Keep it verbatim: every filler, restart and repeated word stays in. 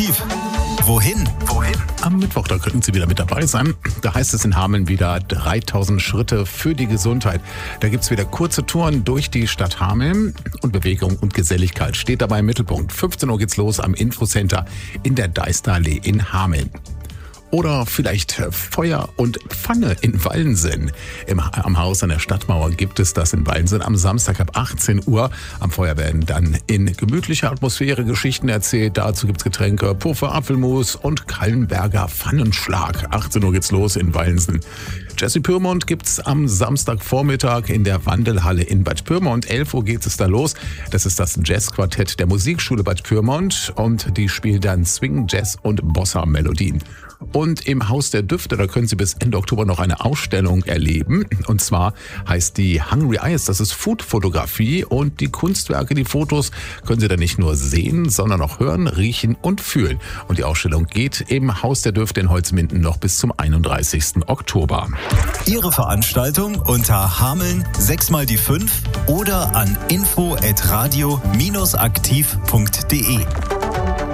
Aktiv. Wohin? Wohin? Am Mittwoch, da könnten Sie wieder mit dabei sein. Da heißt es in Hameln wieder dreitausend Schritte für die Gesundheit. Da gibt's wieder kurze Touren durch die Stadt Hameln und Bewegung und Geselligkeit steht dabei im Mittelpunkt. fünfzehn Uhr geht's los am Infocenter in der Deisterallee in Hameln. Oder vielleicht Feuer und Pfanne in Wallensen. Im, am Haus an der Stadtmauer gibt es das in Wallensen am Samstag ab achtzehn Uhr. Am Feuer werden dann in gemütlicher Atmosphäre Geschichten erzählt. Dazu gibt's Getränke, Puffer, Apfelmus und Kallenberger Pfannenschlag. achtzehn Uhr geht's los in Wallensen. Jesse Pyrmont gibt's am Samstagvormittag in der Wandelhalle in Bad Pyrmont. elf Uhr geht es da los. Das ist das Jazzquartett der Musikschule Bad Pyrmont und die spielen dann Swing, Jazz und Bossa-Melodien. Und im Haus der Düfte, da können Sie bis Ende Oktober noch eine Ausstellung erleben. Und zwar heißt die Hungry Eyes, das ist Food-Fotografie. Und die Kunstwerke, die Fotos können Sie dann nicht nur sehen, sondern auch hören, riechen und fühlen. Und die Ausstellung geht im Haus der Düfte in Holzminden noch bis zum einunddreißigsten Oktober. Ihre Veranstaltung unter Hameln sechs mal die fünf oder an info at radio dash aktiv punkt de.